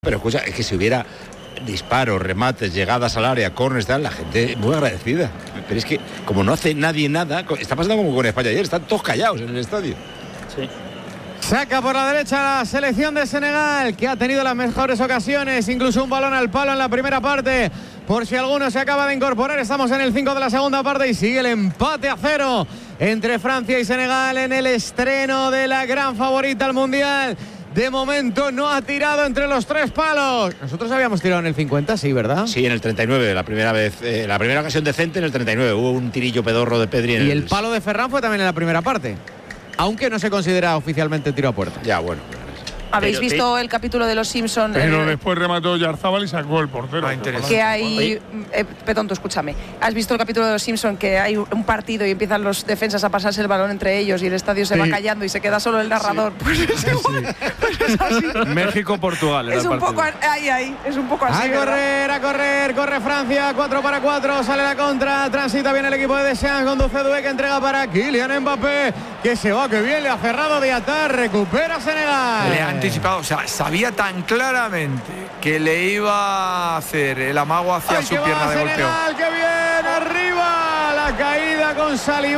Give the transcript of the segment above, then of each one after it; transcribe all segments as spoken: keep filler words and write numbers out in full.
Pero escucha, es que si hubiera disparos, remates, llegadas al área, corners, tal, la gente muy agradecida. Pero es que como no hace nadie nada, está pasando como con España ayer, están todos callados en el estadio. Sí. Saca por la derecha la selección de Senegal, que ha tenido las mejores ocasiones, incluso un balón al palo en la primera parte. Por si alguno se acaba de incorporar, estamos en el cinco de la segunda parte y sigue el empate a cero entre Francia y Senegal en el estreno de la gran favorita al Mundial. De momento no ha tirado entre los tres palos. Nosotros habíamos tirado en el cincuenta, sí, ¿verdad? Sí, en el treinta y nueve, la primera vez, eh, la primera ocasión decente en el treinta y nueve. Hubo un tirillo pedorro de Pedri en Y el... el palo de Ferran fue también en la primera parte, aunque no se considera oficialmente tiro a puerta. Ya, bueno. ¿Habéis Pero, visto el capítulo de Los Simpson? Pero el, después remató Yarzábal y sacó el portero. Ah, interesante. que hay eh, Petonto, escúchame. ¿Has visto el capítulo de Los Simpson que hay un partido y empiezan los defensas a pasarse el balón entre ellos y el estadio se Sí. va callando y se queda solo el narrador? Sí. Pues es igual, pues es así. México-Portugal. Es un poco ahí, ahí, es un poco así. A ¿verdad? correr, a correr, corre Francia, cuatro para cuatro, sale la contra, transita bien el equipo de Deschamps, conduce Doué, que entrega para Kylian Mbappé, que se va, que bien, le ha cerrado de atar, recupera Senegal. Le ha anticipado, o sea, sabía tan claramente que le iba a hacer el amago hacia Ay, su que pierna va de golpeo. Senegal, que bien, arriba, la caída con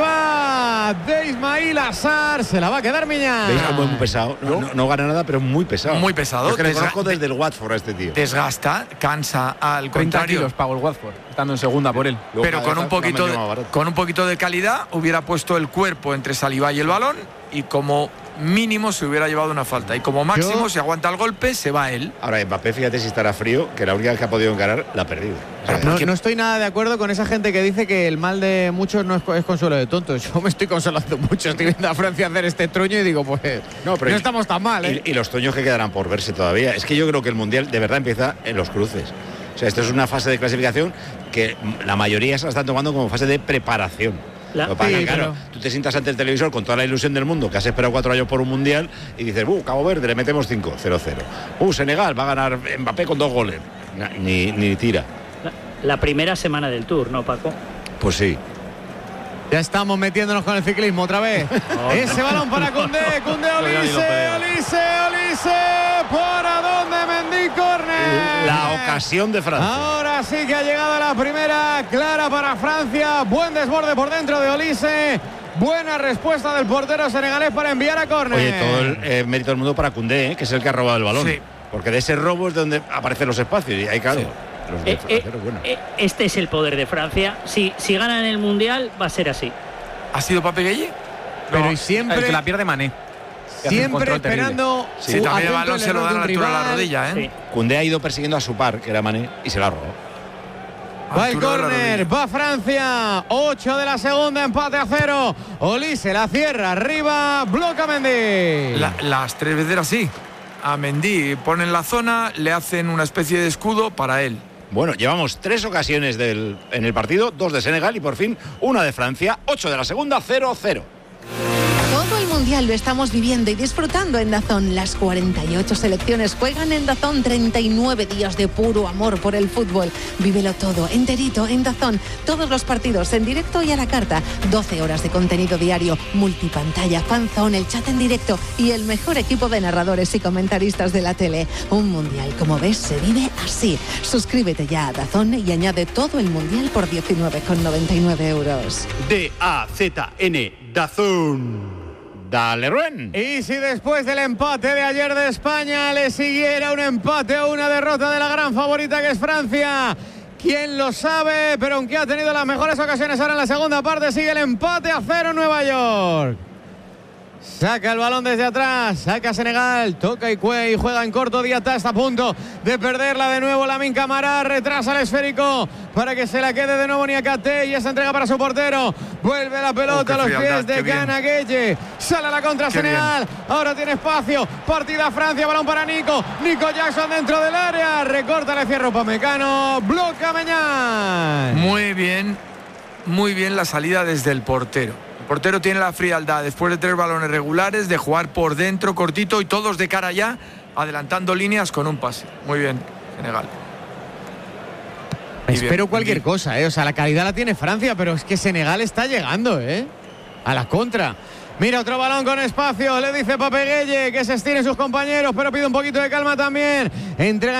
Saliba de Ismail Assar, se la va a quedar Miñán. ¿Veis cómo es muy pesado? No, no, no gana nada, pero es muy pesado. Muy pesado. Yo es que le Desga- conozco desde el Watford a este tío. Desgasta, cansa, al treinta contrario. kilos pagó el Watford, estando en segunda por él. Luego Pero cada con vez un, poquito lo han de, vendido más barato. con un poquito de calidad hubiera puesto el cuerpo entre Saliba y el balón y como mínimo se hubiera llevado una falta. Y como máximo, Yo- si aguanta el golpe, se va él. Ahora, Mbappé, fíjate si estará frío, que la única vez que ha podido encarar, la ha perdido. O sea, No, que- no estoy nada de acuerdo con esa gente que dice que el mal de muchos no es, es consuelo de tontos. Yo me estoy consolando mucho. Estoy viendo a Francia hacer este truño y digo, pues no, pero y- estamos tan mal, ¿eh? Y, y los toños que quedarán por verse todavía. Es que yo creo que el Mundial de verdad empieza en los cruces. O sea, esto es una fase de clasificación que la mayoría se la están tomando como fase de preparación. La- Lo que pasa es que, Sí, claro, pero- tú te sientas ante el televisor con toda la ilusión del mundo, que has esperado cuatro años por un Mundial, y dices, uh, Cabo Verde, le metemos cinco, cero cero. Uh, Senegal, va a ganar Mbappé con dos goles. Na- Ni, ni tira. La, la primera semana del Tour, ¿no, Paco? Pues sí. Ya estamos metiéndonos con el ciclismo otra vez. Ese balón para Koundé, Koundé, Olise, Olise, Olise, por a donde Mendy, córner. La ocasión de Francia. Ahora sí que ha llegado la primera clara para Francia. Buen desborde por dentro de Olise. Buena respuesta del portero senegalés para enviar a córner. Oye, todo el eh, mérito del mundo para Koundé, ¿eh? Que es el que ha robado el balón. Sí. Porque de ese robo es donde aparecen los espacios. Y ahí, claro, los de Eh, eh, Francia, bueno. eh, este es el poder de Francia. Si, si ganan el Mundial, va a ser así. ¿Ha sido Pape Gueye? Pero No, y siempre, el que la pierde Mané. Que hace un siempre control terrible. esperando. Sí, uh, también el atento balón al se lo error da de a la un altura de la rival. rodilla, ¿eh? Sí. Koundé ha ido persiguiendo a su par, que era Mané, y se la ha robado. Va el Altura de la córner, rodilla. va Francia, ocho de la segunda, empate a cero. Olise la cierra, arriba, bloca Mendy. La- las tres veces así. A Mendy ponen la zona, le hacen una especie de escudo para él. Bueno, llevamos tres ocasiones del, en el partido, dos de Senegal y por fin una de Francia, ocho de la segunda, cero cero. Todo el Mundial lo estamos viviendo y disfrutando en DAZN. Las cuarenta y ocho selecciones juegan en DAZN. treinta y nueve días de puro amor por el fútbol. Vívelo todo, enterito, en DAZN. Todos los partidos en directo y a la carta. doce horas de contenido diario, multipantalla, fanzone, el chat en directo y el mejor equipo de narradores y comentaristas de la tele. Un Mundial, como ves, se vive así. Suscríbete ya a DAZN y añade todo el Mundial por diecinueve con noventa y nueve euros. D A Z N, DAZN. Dale, Ruen. Y si después del empate de ayer de España le siguiera un empate o una derrota de la gran favorita que es Francia, quién lo sabe, pero aunque ha tenido las mejores ocasiones ahora en la segunda parte, sigue el empate a cero en Nueva York. Saca el balón desde atrás, saca Senegal, toca Ikué y juega en corto. Diatá está a punto de perderla de nuevo. Lamine Camara retrasa el esférico para que se la quede de nuevo Niakate y esa entrega para su portero. Vuelve la pelota Oh, a los qué frialdad, pies de qué bien. Gana Gueye. Sale a la contra Qué Senegal. Ahora tiene espacio. Partida Francia, balón para Nico. Nico Jackson dentro del área. Recorta, le cierra Upamecano. Bloca Mañán. Muy bien, muy bien la salida desde el portero. El portero tiene la frialdad, después de tres balones regulares, de jugar por dentro, cortito y todos de cara allá, adelantando líneas con un pase. Muy bien, Senegal. Y Espero bien, cualquier bien. cosa, ¿eh? O sea, la calidad la tiene Francia, pero es que Senegal está llegando, ¿eh? A la contra. Mira otro balón con espacio, le dice Pape Gueye que se estiren sus compañeros, pero pide un poquito de calma también. Entrega